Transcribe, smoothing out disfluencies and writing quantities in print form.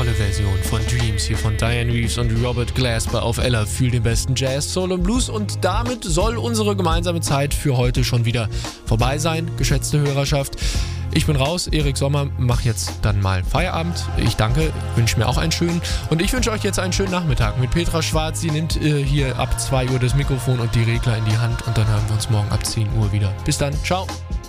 tolle Version von Dreams hier von Diane Reeves und Robert Glasper auf Ella für den besten Jazz, Soul und Blues. Und damit soll unsere gemeinsame Zeit für heute schon wieder vorbei sein, geschätzte Hörerschaft. Ich bin raus, Erik Sommer, mach jetzt dann mal Feierabend. Ich danke, wünsche mir auch einen schönen. Und ich wünsche euch jetzt einen schönen Nachmittag mit Petra Schwarz. Sie nimmt hier ab 2 Uhr das Mikrofon und die Regler in die Hand und dann hören wir uns morgen ab 10 Uhr wieder. Bis dann, ciao.